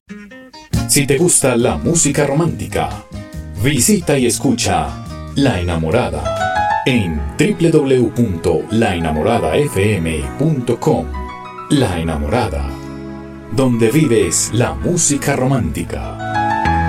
Si te gusta la música romántica, visita y escucha La Enamorada en www.laenamoradafm.com. La Enamorada, donde vives la música romántica.